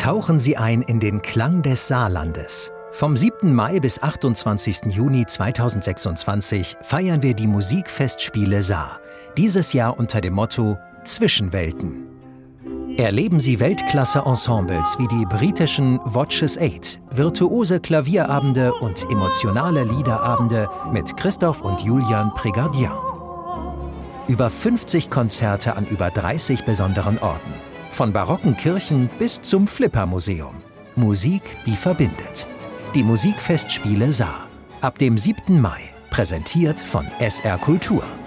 Tauchen Sie ein in den Klang des Saarlandes. Vom 7. Mai bis 28. Juni 2026 feiern wir die Musikfestspiele Saar. Dieses Jahr unter dem Motto Zwischenwelten. Erleben Sie Weltklasse-Ensembles wie die britischen Watches 8, virtuose Klavierabende und emotionale Liederabende mit Christoph und Julian Prégardien. Über 50 Konzerte an über 30 besonderen Orten. Von barocken Kirchen bis zum Flippermuseum. Musik, die verbindet. Die Musikfestspiele Saar. Ab dem 7. Mai. Präsentiert von SR Kultur.